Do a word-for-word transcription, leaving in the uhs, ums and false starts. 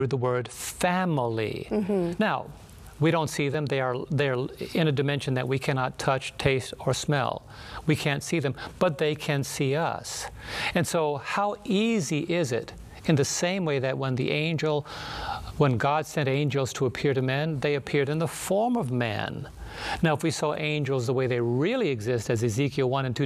the word family. Mm-hmm. Now, we don't see them. They are they're in a dimension that we cannot touch, taste, or smell. We can't see them, but they can see us. And so how easy is it, in the same way that when the angel, when God sent angels to appear to men, they appeared in the form of man. Now, if we saw angels the way they really exist, as Ezekiel one and two